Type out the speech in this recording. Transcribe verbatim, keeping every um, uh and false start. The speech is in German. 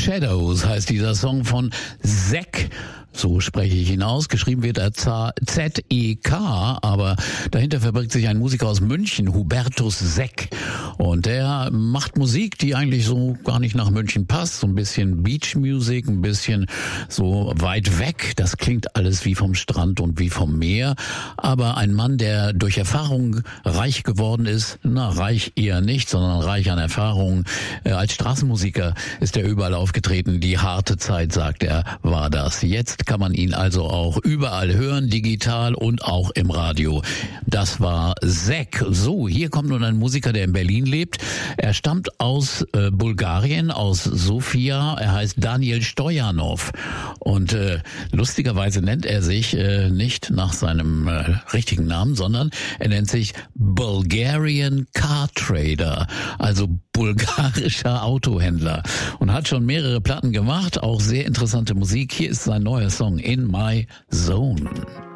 Shadows heißt dieser Song von Zek. So spreche ich ihn aus. Geschrieben wird er Z E K, aber dahinter verbirgt sich ein Musiker aus München, Hubertus Zek. Und der macht Musik, die eigentlich so gar nicht nach München passt. So ein bisschen Beach Music, ein bisschen so weit weg. Das klingt alles wie vom Strand und wie vom Meer. Aber ein Mann, der durch Erfahrung reich geworden ist, na, reich eher nicht, sondern reich an Erfahrung. Als Straßenmusiker ist er überall aufgetreten. Die harte Zeit, sagt er, war das. Jetzt kann man ihn also auch überall hören, digital und auch im Radio. Das war Zek. So, hier kommt nun ein Musiker, der in Berlin lebt. Er stammt aus äh, Bulgarien, aus Sofia. Er heißt Daniel Stojanov. Und äh, lustigerweise nennt er sich äh, nicht nach seinem äh, richtigen Namen, sondern er nennt sich Bulgarian Car Trader, also bulgarischer Autohändler, und hat schon mehrere Platten gemacht, auch sehr interessante Musik. Hier ist sein neuer Song In My Zone.